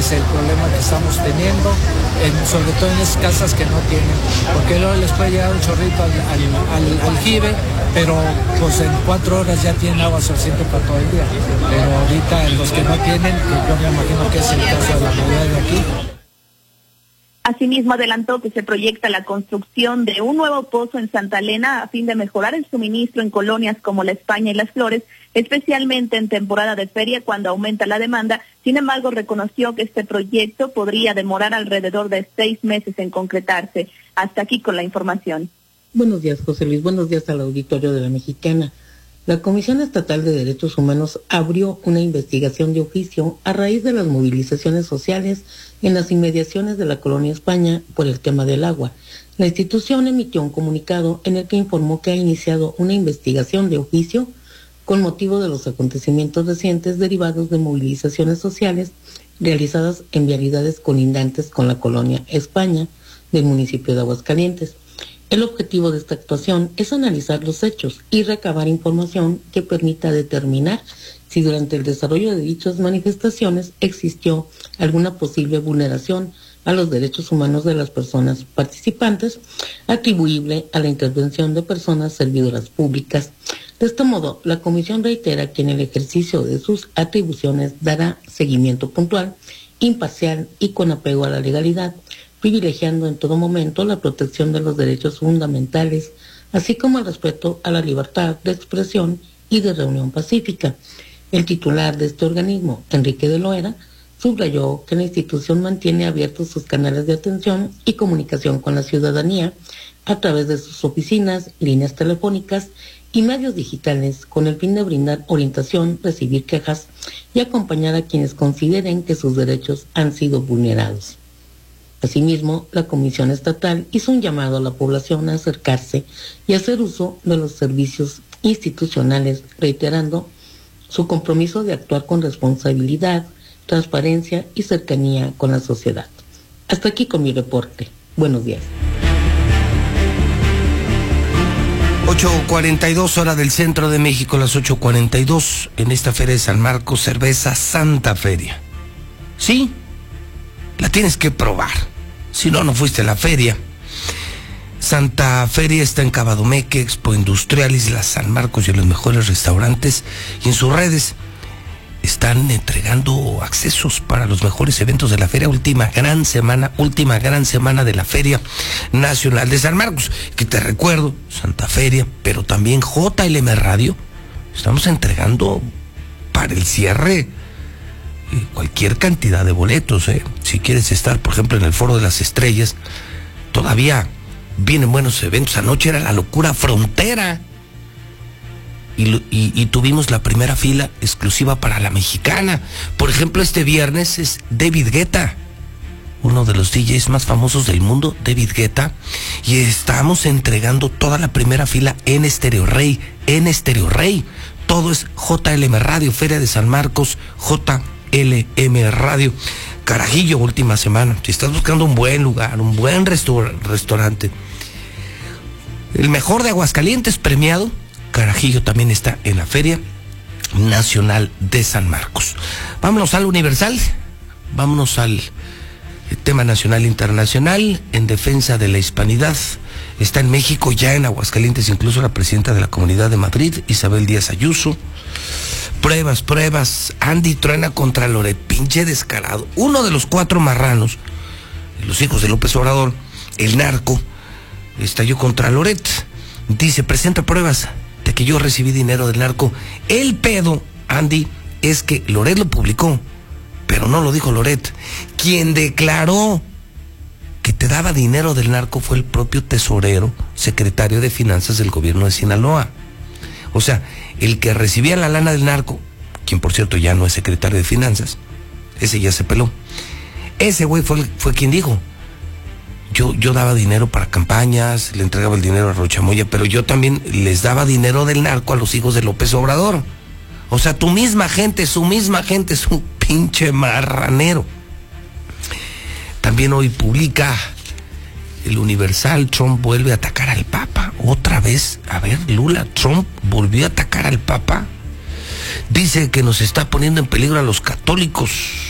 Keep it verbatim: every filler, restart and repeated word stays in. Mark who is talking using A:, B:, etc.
A: es el problema que estamos teniendo, en, sobre todo en esas casas que no tienen, porque luego les puede llegar un chorrito al, al, al aljibe, pero pues en cuatro horas ya tienen agua suficiente para todo el día. Pero ahorita los que no tienen, pues yo me imagino que es el caso de la mayoría de aquí.
B: Asimismo, adelantó que se proyecta la construcción de un nuevo pozo en Santa Elena a fin de mejorar el suministro en colonias como La España y Las Flores, especialmente en temporada de feria cuando aumenta la demanda. Sin embargo, reconoció que este proyecto podría demorar alrededor de seis meses en concretarse. Hasta aquí con la información.
C: Buenos días, José Luis. Buenos días al auditorio de La Mexicana. La Comisión Estatal de Derechos Humanos abrió una investigación de oficio a raíz de las movilizaciones sociales en las inmediaciones de la colonia España por el tema del agua. La institución emitió un comunicado en el que informó que ha iniciado una investigación de oficio con motivo de los acontecimientos recientes derivados de movilizaciones sociales realizadas en vialidades colindantes con la colonia España del municipio de Aguascalientes. El objetivo de esta actuación es analizar los hechos y recabar información que permita determinar si durante el desarrollo de dichas manifestaciones existió alguna posible vulneración a los derechos humanos de las personas participantes, atribuible a la intervención de personas servidoras públicas. De este modo, la Comisión reitera que en el ejercicio de sus atribuciones dará seguimiento puntual, imparcial y con apego a la legalidad, privilegiando en todo momento la protección de los derechos fundamentales, así como el respeto a la libertad de expresión y de reunión pacífica. El titular de este organismo, Enrique de Loera, subrayó que la institución mantiene abiertos sus canales de atención y comunicación con la ciudadanía a través de sus oficinas, líneas telefónicas y medios digitales, con el fin de brindar orientación, recibir quejas y acompañar a quienes consideren que sus derechos han sido vulnerados. Asimismo, la Comisión Estatal hizo un llamado a la población a acercarse y hacer uso de los servicios institucionales, reiterando su compromiso de actuar con responsabilidad, transparencia y cercanía con la sociedad. Hasta aquí con mi reporte. Buenos días.
D: ocho cuarenta y dos hora del centro de México, las ocho cuarenta y dos, en esta Feria de San Marcos, cerveza Santa Feria. ¿Sí? La tienes que probar. Si no, no fuiste a la feria. Santa Feria está en Cabadomeque, Expo Industrial, Isla San Marcos y en los mejores restaurantes. Y en sus redes están entregando accesos para los mejores eventos de la feria. Última gran semana, última gran semana de la Feria Nacional de San Marcos. Que te recuerdo, Santa Feria, pero también J L M Radio. Estamos entregando para el cierre cualquier cantidad de boletos, ¿eh? Si quieres estar, por ejemplo, en el Foro de las Estrellas, todavía vienen buenos eventos. Anoche era la Locura Frontera y, y, y tuvimos la primera fila exclusiva para La Mexicana. Por ejemplo, este viernes es David Guetta, uno de los D Js más famosos del mundo, David Guetta, y estamos entregando toda la primera fila en Estéreo Rey, en Estéreo Rey. Todo es J L M Radio, Feria de San Marcos, J L M Radio. Carajillo, última semana. Si estás buscando un buen lugar, un buen restaur- restaurante, el mejor de Aguascalientes premiado, Carajillo también está en la Feria Nacional de San Marcos. Vámonos al Universal, vámonos al tema nacional e internacional en defensa de la hispanidad. Está en México, ya en Aguascalientes, incluso la presidenta de la Comunidad de Madrid, Isabel Díaz Ayuso. Pruebas, pruebas. Andy truena contra Loret, pinche descarado. Uno de los cuatro marranos, los hijos de López Obrador, el narco, estalló contra Loret. Dice, presenta pruebas de que yo recibí dinero del narco. El pedo, Andy, es que Loret lo publicó, pero no lo dijo Loret. Quien declaró que te daba dinero del narco fue el propio tesorero, secretario de Finanzas del gobierno de Sinaloa. O sea, el que recibía la lana del narco, quien por cierto ya no es secretario de Finanzas, ese ya se peló. Ese güey fue, fue quien dijo, yo, yo daba dinero para campañas, le entregaba el dinero a Rochamoya, pero yo también les daba dinero del narco a los hijos de López Obrador. O sea, tu misma gente, su misma gente es un pinche marranero. También hoy publica el Universal, Trump vuelve a atacar al Papa. Otra vez, a ver, Lula, Trump volvió a atacar al Papa. Dice que nos está poniendo en peligro a los católicos.